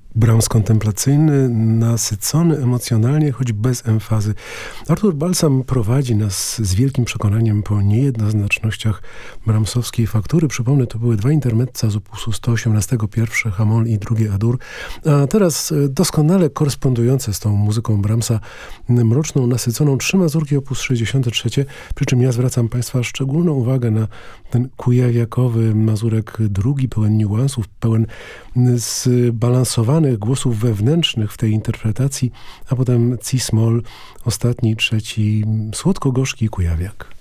Brahms kontemplacyjny, nasycony emocjonalnie, choć bez emfazy. Artur Balsam prowadzi nas z wielkim przekonaniem po niejednoznacznościach brahmsowskiej faktury. Przypomnę, to były dwa intermezza z opusu 118, pierwsze Hamoll i drugie Adur, a teraz doskonale korespondujące z tą muzyką Brahmsa, mroczną, nasyconą, trzy mazurki opus 63, przy czym ja zwracam Państwa szczególną uwagę na ten kujawiakowy mazurek drugi, pełen niuansów, pełen zbalansowanych głosów wewnętrznych w tej interpretacji, a potem cis-moll, ostatni, trzeci, słodko-gorzki kujawiak.